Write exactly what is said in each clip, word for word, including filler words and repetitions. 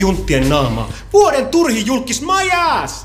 junttien naamaa. Vuoden turhi julkis majas!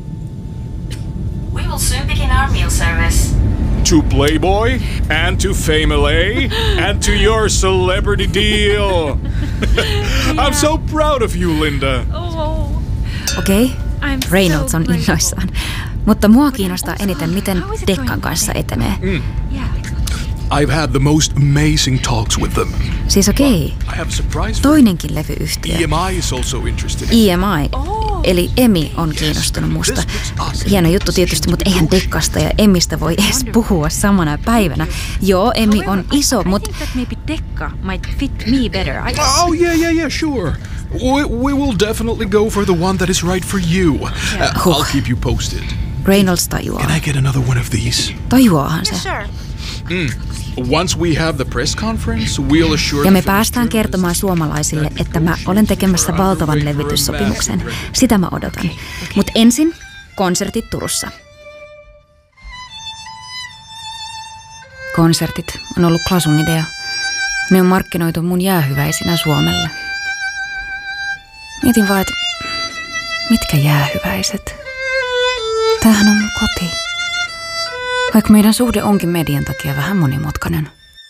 We will soon begin our meal service. To Playboy, and to Family, and to your celebrity deal. I'm so proud of you, Linda. Oh. Okei, okay. I'm Reynolds so on pleased. innoissaan. Mutta mua kiinnostaa eniten, miten Dekkan kanssa etenee. Mm. Yeah. I've had the most amazing talks with them. Siis okei, I have a surprise for toinenkin levyyhtiö, E M I is also interested. E M I, Oh. eli Emi on kiinnostunut musta. Hieno juttu tietysti, mutta eihän Dekkasta ja Emistä voi edes puhua samana päivänä. Joo, Emi on iso, I mutta think that maybe Dekka might fit me better. I... Oh, yeah, yeah, yeah, sure. We, we will definitely go for the one that is right for you. Uh, I'll keep you posted. Reynolds tajuaa. Can I get another one of these? Tajuaahan se. Sure. Mm. Once we have the press conference, we'll assure Ja me the päästään kertomaan suomalaisille, että mä olen tekemässä valtavan levytyssopimuksen. Sitä mä odotan. Mut ensin konsertit Turussa. Konsertit on ollut Klasun idea. Ne on markkinoitu mun jäähyväisinä Suomelle. Mietin vaan, että mitkä jäähyväiset? Tämähän on mun koti. Vaikka meidän suhde onkin median takia vähän monimutkainen.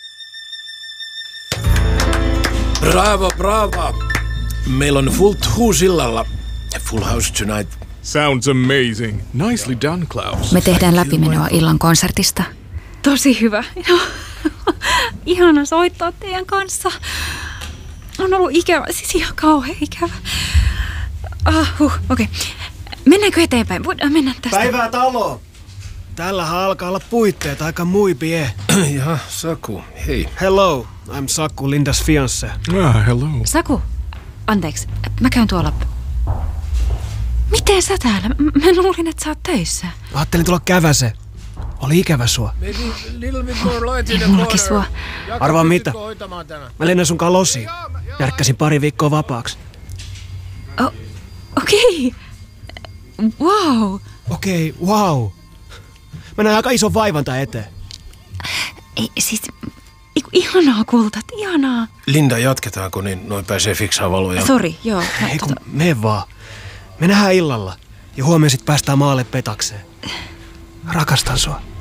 Bravo, bravo. Meillä on full house illalla. Full house tonight. Sounds amazing. Nicely done, Klaus. Me tehdään läpimenoa illan konsertista. Tosi hyvä. No, ihana soittaa teidän kanssa. On ollut ikävä, siis ihan kauhean ikävä. Ah, huh, okei. Okay. Mennäänkö eteenpäin? Voidaan mennä tästä. Päivää talo! Tällähän alkaa olla puitteet aika muipie. Jaha, Saku, hei. Hello, I'm Saku, Lindas fiancé. Ah, hello. Saku, anteeksi, mä käyn tuolla. Miten sä täällä? M- Mä luulin, että sä oot töissä. Ajattelin tulla käväse. Oli ikävä sua. Ei mullakin sua. Arvaa mitä? Mä lennän sunkaan losiin. Järkkäsin pari viikkoa vapaaksi. Oh, okei. Okay. Wow. Okei, okay, wow. Mä näen aika ison vaivan tää eteen. Ei, siis, iku, ihanaa kultat, ihanaa. Linda, jatketaanko, niin noin pääsee fiksaa valoja. Sori, joo. No, Hei kun tota, mene vaan. Me nähdään illalla. Ja huomenna sit päästään maalle petakseen. Rakastan sua.